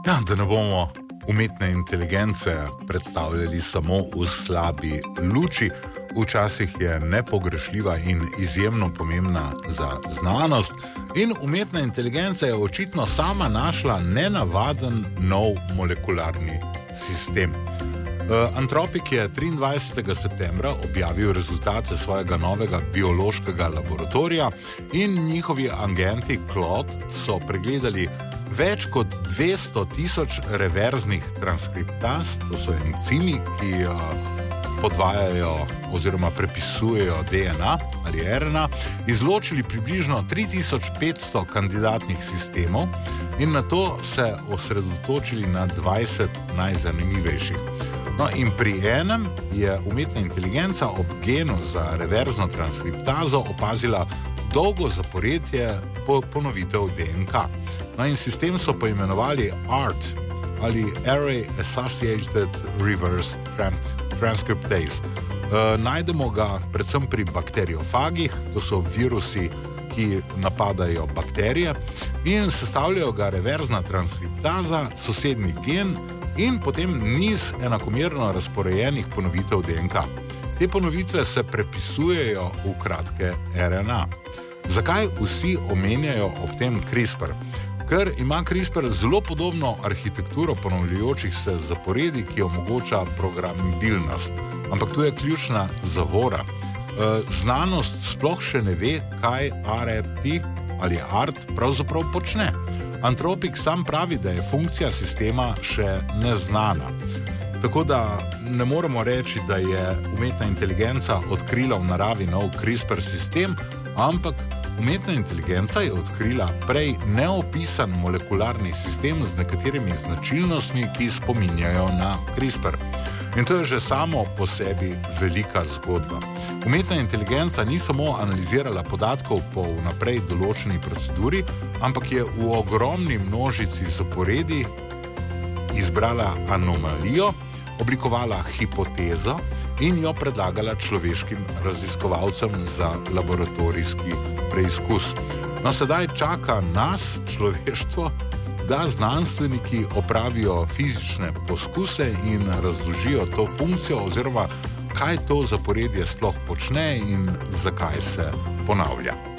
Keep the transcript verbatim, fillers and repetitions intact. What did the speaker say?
Ja, da ne bomo umetne inteligence predstavljali samo v slabi luči, včasih je nepogrešljiva in izjemno pomembna za znanost in umetna inteligenca je očitno sama našla nenavaden nov molekularni sistem. Anthropic je triindvajsetega septembra objavil rezultate svojega novega biološkega laboratorija in njihovi agenti Claude so pregledali več kot dvesto tisoč reverznih transkriptaz, to so encimi, ki uh, podvajajo oziroma prepisujejo D N A ali R N A, izločili približno tri tisoč petsto kandidatnih sistemov in na to se osredotočili na dvajset najzanimivejših. No in pri enem je umetna inteligenca ob genu za reverzno transkriptazo opazila dolgo zaporedje po ponovitev D N K. No in sistem so poimenovali A R T ali Array Associated Reverse Transcriptase. E, najdemo ga predvsem pri bakteriofagih, to so virusi, ki napadajo bakterije in sestavljajo ga reverzna transkriptaza, sosednji gen in potem niz enakomerno razporejenih ponovitev D N K. Te ponovitve se prepisujejo v kratke R N A. Zakaj vsi omenjajo ob tem CRISPR? Ker ima CRISPR zelo podobno arhitekturo ponavljajočih se zaporedi, ki omogoča programabilnost. Ampak tu je ključna zavora. Znanost sploh še ne ve, kaj R T ali A R T pravzaprav počne. Anthropic sam pravi, da je funkcija sistema še neznana. Tako da ne moremo reči, da je umetna inteligenca odkrila v naravi nov CRISPR sistem, ampak umetna inteligenca je odkrila prej neopisan molekularni sistem z nekaterimi značilnostmi, ki spominjajo na CRISPR. In to je že samo po sebi velika zgodba. Umetna inteligenca ni samo analizirala podatkov po vnaprej določeni proceduri, ampak je v ogromni množici zaporedi izbrala anomalijo, oblikovala hipotezo in jo predlagala človeškim raziskovalcem za laboratorijski preizkus. No, sedaj čaka nas, človeštvo, da znanstveniki opravijo fizične poskuse in razložijo to funkcijo oziroma kaj to zaporedje sploh počne in zakaj se ponavlja.